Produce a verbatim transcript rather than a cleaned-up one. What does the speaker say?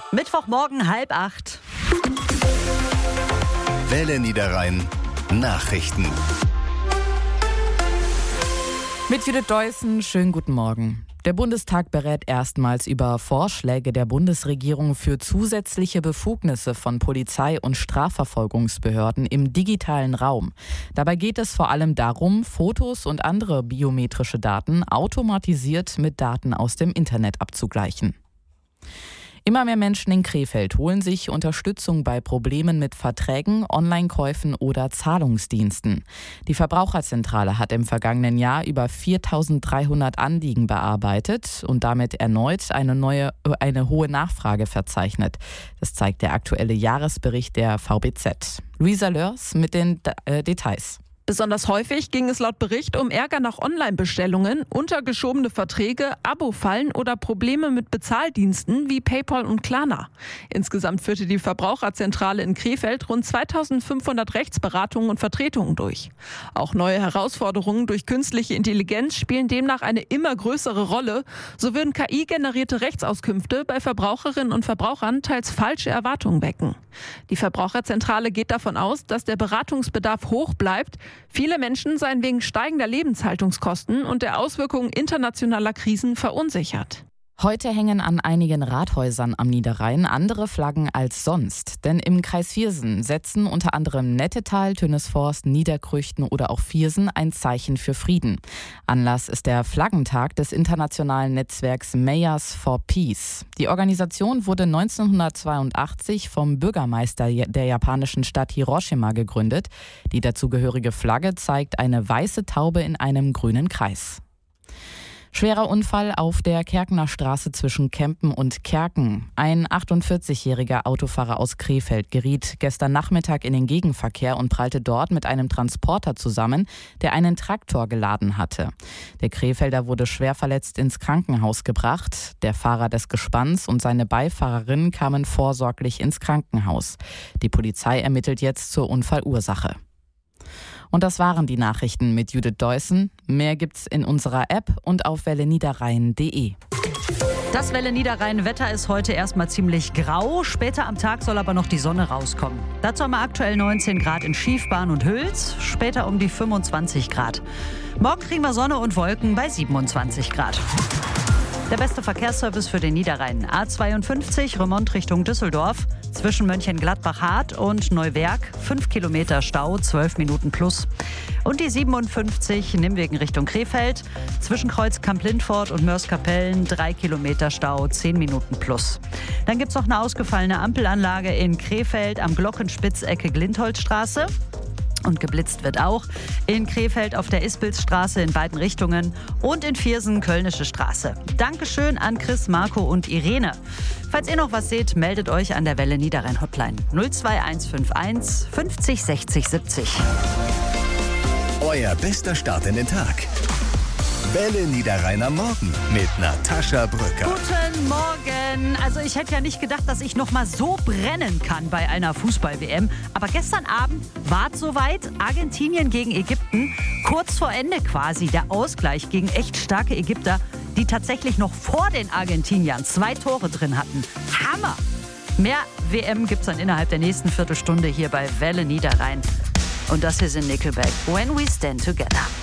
Mittwochmorgen halb acht. Welle Niederrhein Nachrichten. Mit Judith Deussen, schönen guten Morgen. Der Bundestag berät erstmals über Vorschläge der Bundesregierung für zusätzliche Befugnisse von Polizei und Strafverfolgungsbehörden im digitalen Raum. Dabei geht es vor allem darum, Fotos und andere biometrische Daten automatisiert mit Daten aus dem Internet abzugleichen. Immer mehr Menschen in Krefeld holen sich Unterstützung bei Problemen mit Verträgen, Online-Käufen oder Zahlungsdiensten. Die Verbraucherzentrale hat im vergangenen Jahr über viertausenddreihundert Anliegen bearbeitet und damit erneut eine neue, eine hohe Nachfrage verzeichnet. Das zeigt der aktuelle Jahresbericht der V B Z. Luisa Lörs mit den äh, Details. Besonders häufig ging es laut Bericht um Ärger nach Online-Bestellungen, untergeschobene Verträge, Abo-Fallen oder Probleme mit Bezahldiensten wie PayPal und Klarna. Insgesamt führte die Verbraucherzentrale in Krefeld rund zweitausendfünfhundert Rechtsberatungen und Vertretungen durch. Auch neue Herausforderungen durch künstliche Intelligenz spielen demnach eine immer größere Rolle. So würden K I-generierte Rechtsauskünfte bei Verbraucherinnen und Verbrauchern teils falsche Erwartungen wecken. Die Verbraucherzentrale geht davon aus, dass der Beratungsbedarf hoch bleibt. Viele Menschen seien wegen steigender Lebenshaltungskosten und der Auswirkungen internationaler Krisen verunsichert. Heute hängen an einigen Rathäusern am Niederrhein andere Flaggen als sonst. Denn im Kreis Viersen setzen unter anderem Nettetal, Tönnesforst, Niederkrüchten oder auch Viersen ein Zeichen für Frieden. Anlass ist der Flaggentag des internationalen Netzwerks Mayors for Peace. Die Organisation wurde neunzehnhundertzweiundachtzig vom Bürgermeister der japanischen Stadt Hiroshima gegründet. Die dazugehörige Flagge zeigt eine weiße Taube in einem grünen Kreis. Schwerer Unfall auf der Kerkener Straße zwischen Kempen und Kerken. Ein achtundvierzigjähriger Autofahrer aus Krefeld geriet gestern Nachmittag in den Gegenverkehr und prallte dort mit einem Transporter zusammen, der einen Traktor geladen hatte. Der Krefelder wurde schwer verletzt ins Krankenhaus gebracht. Der Fahrer des Gespanns und seine Beifahrerin kamen vorsorglich ins Krankenhaus. Die Polizei ermittelt jetzt zur Unfallursache. Und das waren die Nachrichten mit Judith Deussen. Mehr gibt's in unserer App und auf welle niederrhein punkt de. Das Welle Niederrhein Wetter ist heute erstmal ziemlich grau. Später am Tag soll aber noch die Sonne rauskommen. Dazu haben wir aktuell neunzehn Grad in Schiefbahn und Hüls, später um die fünfundzwanzig Grad. Morgen kriegen wir Sonne und Wolken bei siebenundzwanzig Grad. Der beste Verkehrsservice für den Niederrhein. A zweiundfünfzig, Remont Richtung Düsseldorf. Zwischen Mönchengladbach-Hart und Neuwerk. fünf Kilometer Stau, zwölf Minuten plus. Und die siebenundfünfzig, Nimwegen Richtung Krefeld. Zwischen Kreuz Kamp-Lindfort und Mörs-Kapellen. drei Kilometer Stau, zehn Minuten plus. Dann gibt es noch eine ausgefallene Ampelanlage in Krefeld am Glockenspitzecke Glintholzstraße. Und geblitzt wird auch in Krefeld auf der Ispilsstraße in beiden Richtungen und in Viersen Kölnische Straße. Dankeschön an Chris, Marco und Irene. Falls ihr noch was seht, meldet euch an der Welle Niederrhein Hotline null zwei eins fünf eins fünfzig sechzig siebzig. Euer bester Start in den Tag. Welle Niederrhein am Morgen mit Natascha Brücker. Guten Morgen. Also ich hätte ja nicht gedacht, dass ich noch mal so brennen kann bei einer Fußball-W M. Aber gestern Abend war es soweit. Argentinien gegen Ägypten. Kurz vor Ende quasi der Ausgleich gegen echt starke Ägypter, die tatsächlich noch vor den Argentiniern zwei Tore drin hatten. Hammer! Mehr W M gibt's dann innerhalb der nächsten Viertelstunde hier bei Welle Niederrhein. Und das hier sind Nickelback. When We Stand Together.